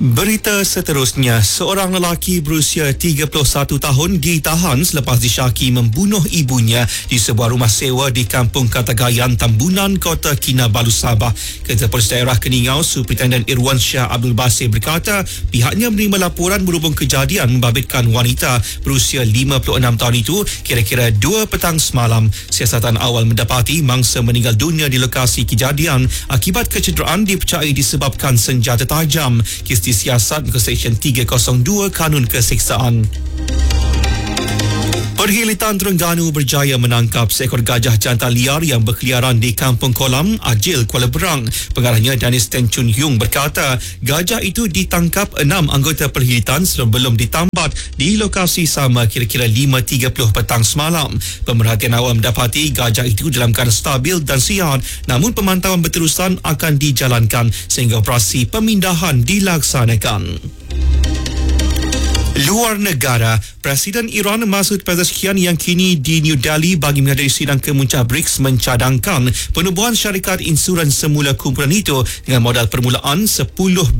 Berita seterusnya, seorang lelaki berusia 31 tahun ditahan selepas disyaki membunuh ibunya di sebuah rumah sewa di Kampung Katagayan, Tambunan, Kota Kinabalu, Sabah. Ketua Polis Daerah Keningau, Superintendent Irwan Shah Abdul Basir berkata pihaknya menerima laporan berhubung kejadian membabitkan wanita berusia 56 tahun itu kira-kira 2 petang semalam. Siasatan awal mendapati mangsa meninggal dunia di lokasi kejadian akibat kecederaan dipercayai disebabkan senjata tajam. Kes disiasat ke Seksyen 302 Kanun Keseksaan. Perkhidmatan Terengganu berjaya menangkap seekor gajah jantan liar yang berkeliaran di Kampung Kolam, Ajil, Kuala Berang. Pengarahnya Danis Ten Chun Yung berkata gajah itu ditangkap 6 anggota perkhidmatan sebelum ditambat di lokasi sama kira-kira 5.30 petang semalam. Pemerhatian awal mendapati gajah itu dalam keadaan stabil dan sihat, namun pemantauan berterusan akan dijalankan sehingga operasi pemindahan dilaksanakan. Luar negara, Presiden Iran Masoud Pezeshkian yang kini di New Delhi bagi menghadiri sidang kemuncak BRICS mencadangkan penubuhan syarikat insurans semula kumpulan itu dengan modal permulaan $10